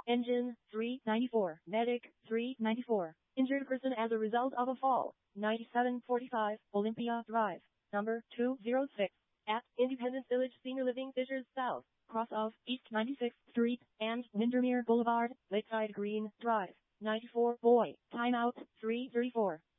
Engine, 394. Medic, 394. Injured person as a result of a fall, 9745, Olympia Drive, number 206, at Independence Village Senior Living Fishers South, cross of East 96th Street and Windermere Boulevard, Lakeside Green Drive, 94. Boy, timeout, 334.